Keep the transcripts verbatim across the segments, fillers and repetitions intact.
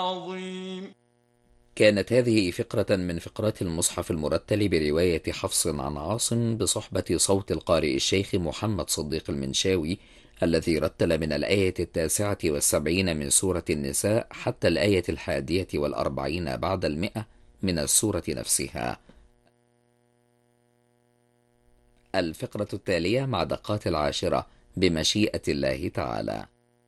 عظيم. كانت هذه فقرة من فقرات المصحف المرتل برواية حفص عن عاصم بصحبة صوت القارئ الشيخ محمد صديق المنشاوي، الذي رتل من الآية التاسعة والسبعين من سورة النساء حتى الآية الحادية والأربعين بعد المئة من السورة نفسها. الفقرة التالية مع دقات العاشرة بمشيئة الله تعالى.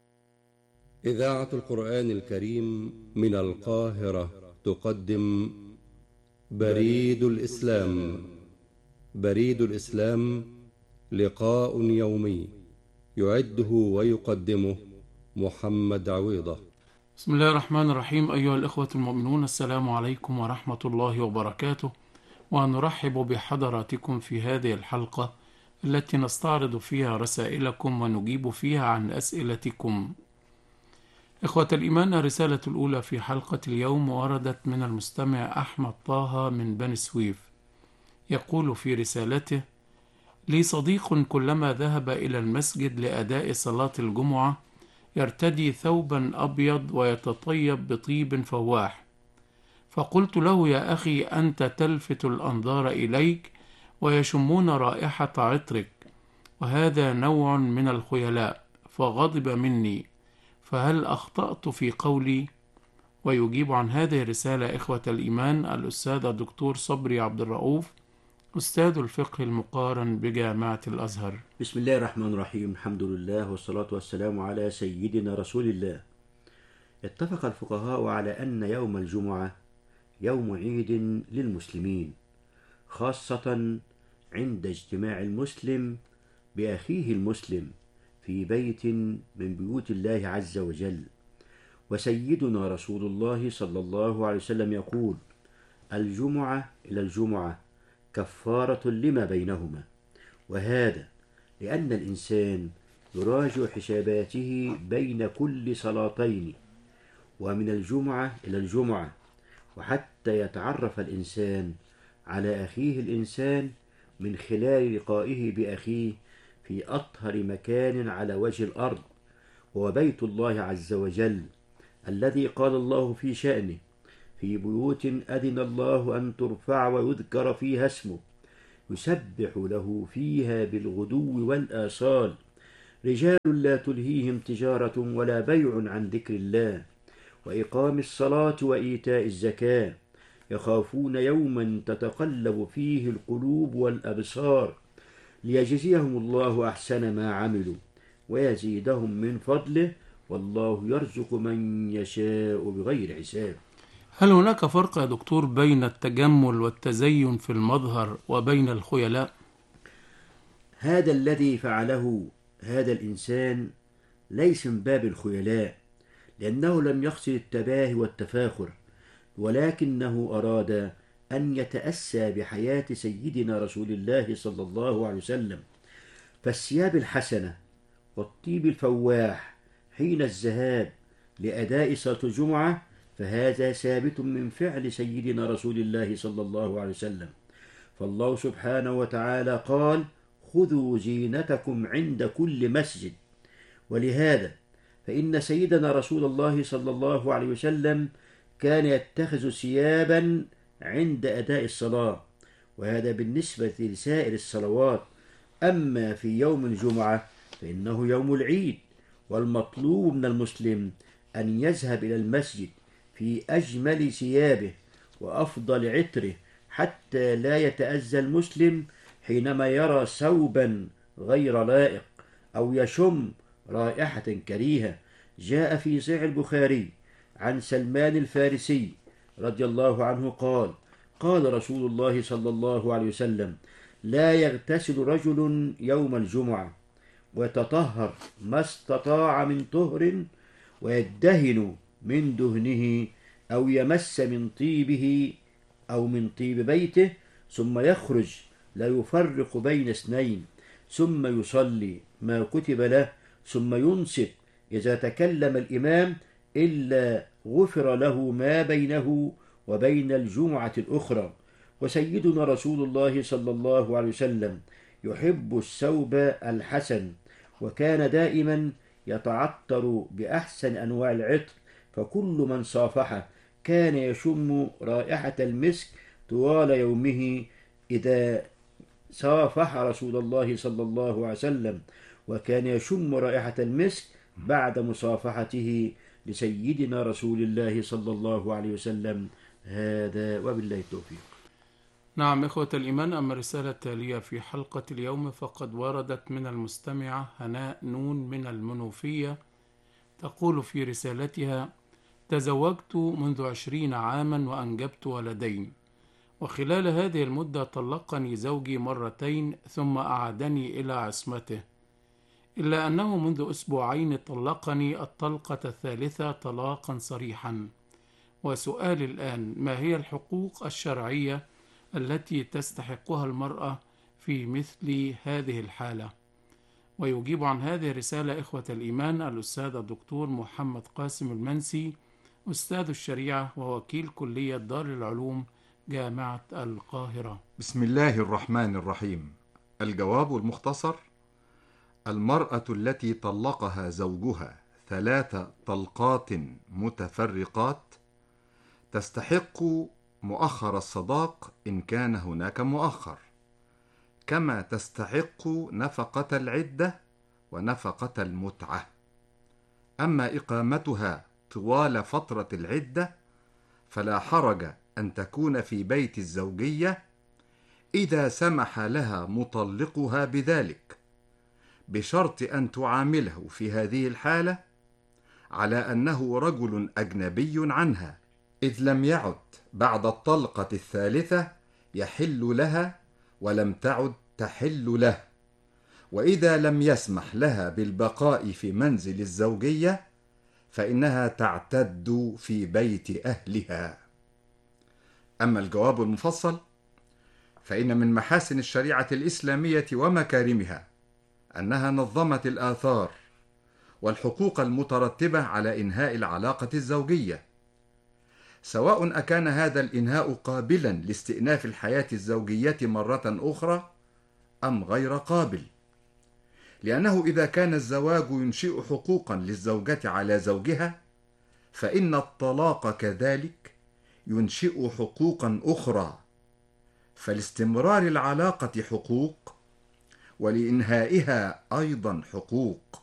إذاعة القرآن الكريم من القاهرة تقدم بريد الإسلام. بريد الإسلام لقاء يومي يعده ويقدمه محمد عويضة. بسم الله الرحمن الرحيم. أيها الإخوة المؤمنون، السلام عليكم ورحمة الله وبركاته، ونرحب بحضراتكم في هذه الحلقة التي نستعرض فيها رسائلكم ونجيب فيها عن أسئلتكم. إخوة الإيمان، الرسالة الأولى في حلقة اليوم وردت من المستمع أحمد طه من بني سويف. يقول في رسالته: لي صديق كلما ذهب إلى المسجد لأداء صلاة الجمعة يرتدي ثوبا أبيض ويتطيب بطيب فواح، فقلت له: يا أخي، أنت تلفت الأنظار إليك ويشمون رائحة عطرك، وهذا نوع من الخيلاء، فغضب مني، فهل أخطأت في قولي؟ ويجيب عن هذه الرسالة إخوة الإيمان الأستاذ الدكتور صبري عبد الرؤوف، أستاذ الفقه المقارن بجامعة الأزهر. بسم الله الرحمن الرحيم. الحمد لله والصلاة والسلام على سيدنا رسول الله. اتفق الفقهاء على أن يوم الجمعة يوم عيد للمسلمين، خاصة عند اجتماع المسلم بأخيه المسلم في بيت من بيوت الله عز وجل. وسيدنا رسول الله صلى الله عليه وسلم يقول: الجمعة إلى الجمعة كفارة لما بينهما. وهذا لأن الإنسان يراجع حساباته بين كل صلاتين ومن الجمعة إلى الجمعة، وحتى يتعرف الإنسان على أخيه الإنسان من خلال لقائه بأخيه في أطهر مكان على وجه الأرض، وهو بيت الله عز وجل الذي قال الله في شأنه: في بيوت أذن الله أن ترفع ويذكر فيها اسمه يسبح له فيها بالغدو والآصال رجال لا تلهيهم تجارة ولا بيع عن ذكر الله وإقام الصلاة وإيتاء الزكاة يخافون يوما تتقلب فيه القلوب والأبصار ليجزيهم الله أحسن ما عملوا ويزيدهم من فضله والله يرزق من يشاء بغير حساب. هل هناك فرق يا دكتور بين التجمل والتزين في المظهر وبين الخيلاء؟ هذا الذي فعله هذا الإنسان ليس من باب الخيلاء، لأنه لم يقصد التباهي والتفاخر، ولكنه أراد أن يتأسى بحياة سيدنا رسول الله صلى الله عليه وسلم. فالثياب الحسنة والطيب الفواح حين الذهاب لأداء صلاة الجمعة فهذا ثابت من فعل سيدنا رسول الله صلى الله عليه وسلم. فالله سبحانه وتعالى قال: خذوا زينتكم عند كل مسجد. ولهذا فإن سيدنا رسول الله صلى الله عليه وسلم كان يتخذ ثيابا عند أداء الصلاة، وهذا بالنسبة لسائر الصلوات. أما في يوم الجمعة فإنه يوم العيد، والمطلوب من المسلم أن يذهب إلى المسجد في أجمل ثيابه وأفضل عطره، حتى لا يتأذى المسلم حينما يرى ثوبا غير لائق أو يشم رائحة كريهة. جاء في صحيح البخاري عن سلمان الفارسي رضي الله عنه قال: قال رسول الله صلى الله عليه وسلم: لا يغتسل رجل يوم الجمعة ويتطهر ما استطاع من طهر ويدهن من دهنه أو يمس من طيبه أو من طيب بيته ثم يخرج لا يفرق بين اثنين ثم يصلي ما كتب له ثم ينصت إذا تكلم الإمام إلا غفر له ما بينه وبين الجمعة الأخرى. وسيدنا رسول الله صلى الله عليه وسلم يحب الثوب الحسن، وكان دائما يتعطر بأحسن أنواع العطر فكل من صافحه كان يشم رائحة المسك طوال يومه إذا صافح رسول الله صلى الله عليه وسلم، وكان يشم رائحة المسك بعد مصافحته لسيدنا رسول الله صلى الله عليه وسلم. هذا وبالله التوفيق. نعم إخوة الإيمان، أما الرسالة التالية في حلقة اليوم فقد وردت من المستمعة هناء نون من المنوفية، تقول في رسالتها: تزوجت منذ عشرين عاما وأنجبت ولدين، وخلال هذه المدة طلقني زوجي مرتين ثم أعادني إلى عصمته، إلا أنه منذ أسبوعين طلقني الطلقة الثالثة طلاقا صريحا. وسؤالي الآن: ما هي الحقوق الشرعية التي تستحقها المرأة في مثل هذه الحالة؟ ويجيب عن هذه الرسالة إخوة الإيمان الأستاذ الدكتور محمد قاسم المنسي، أستاذ الشريعة ووكيل كلية دار العلوم جامعة القاهرة. بسم الله الرحمن الرحيم. الجواب المختصر: المرأة التي طلقها زوجها ثلاث طلقات متفرقات تستحق مؤخر الصداق إن كان هناك مؤخر، كما تستحق نفقة العدة ونفقة المتعة. أما إقامتها طوال فترة العدة فلا حرج أن تكون في بيت الزوجية إذا سمح لها مطلقها بذلك، بشرط أن تعامله في هذه الحالة على أنه رجل أجنبي عنها، إذ لم يعد بعد الطلقة الثالثة يحل لها ولم تعد تحل له، وإذا لم يسمح لها بالبقاء في منزل الزوجية فإنها تعتد في بيت أهلها. أما الجواب المفصل فإن من محاسن الشريعة الإسلامية ومكارمها أنها نظمت الآثار والحقوق المترتبة على إنهاء العلاقة الزوجية، سواء أكان هذا الإنهاء قابلا لاستئناف الحياة الزوجية مرة أخرى أم غير قابل، لأنه إذا كان الزواج ينشئ حقوقا للزوجة على زوجها فإن الطلاق كذلك ينشئ حقوقا أخرى، فلاستمرار العلاقة حقوق ولإنهائها أيضا حقوق.